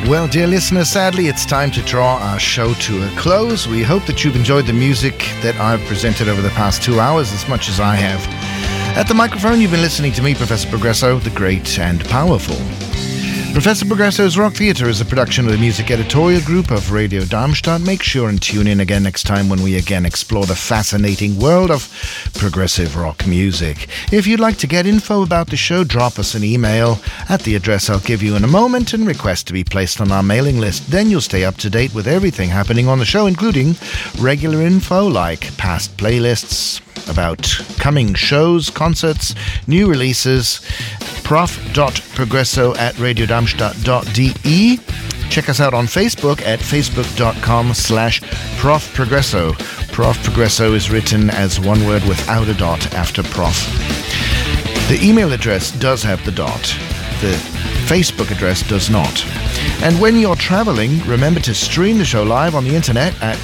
Well, dear listeners, sadly it's time to draw our show to a close. We hope that you've enjoyed the music that I've presented over the past 2 hours as much as I have. At the microphone, you've been listening to me, Professor Progresso, the great and powerful. Professor Progresso's Rock Theatre is a production of the music editorial group of Radio Darmstadt. Make sure and tune in again next time when we again explore the fascinating world of progressive rock music. If you'd like to get info about the show, drop us an email at the address I'll give you in a moment and request to be placed on our mailing list. Then you'll stay up to date with everything happening on the show, including regular info like past playlists, about coming shows, concerts, new releases, prof.progresso@radiodarmstadt.de. Check us out on Facebook at facebook.com/profprogresso. Prof Progresso is written as one word without a dot after prof. The email address does have the dot. The Facebook address does not. And when you're traveling, remember to stream the show live on the internet at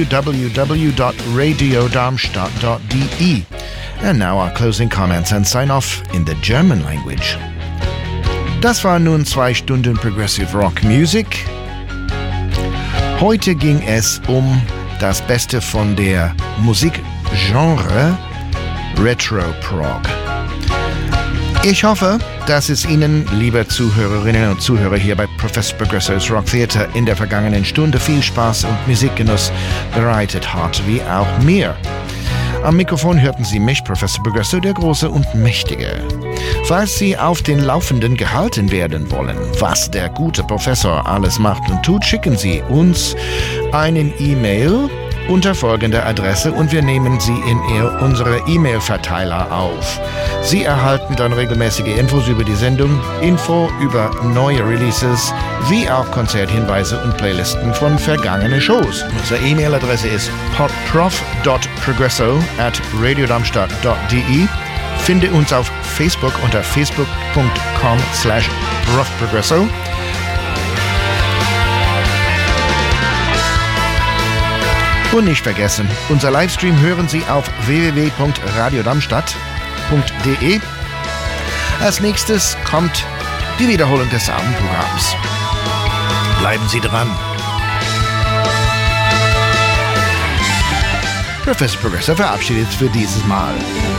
www.radiodarmstadt.de. And now our closing comments and sign off in the German language. Das waren nun 2 Stunden Progressive Rock Music. Heute ging es um das Beste von der Musikgenre Retro Prog. Ich hoffe, dass es Ihnen, liebe Zuhörerinnen und Zuhörer hier bei Professor Progresso's Rock Theatre, in der vergangenen Stunde viel Spaß und Musikgenuss bereitet hat, wie auch mir. Am Mikrofon hörten Sie mich, Professor Progresso, der Große und Mächtige. Falls Sie auf den Laufenden gehalten werden wollen, was der gute Professor alles macht und tut, schicken Sie uns einen E-Mail unter folgender Adresse und wir nehmen Sie in unsere E-Mail-Verteiler auf. Sie erhalten dann regelmäßige Infos über die Sendung, Info über neue Releases, wie auch Konzerthinweise und Playlisten von vergangenen Shows. Unsere E-Mail-Adresse ist prof.progresso@radiodarmstadt.de. Finde uns auf Facebook unter facebook.com/profprogresso. Und nicht vergessen, unser Livestream hören Sie auf www.radiodarmstadt.de. Als nächstes kommt die Wiederholung des Abendprogramms. Bleiben Sie dran. Professor Progresso verabschiedet für dieses Mal.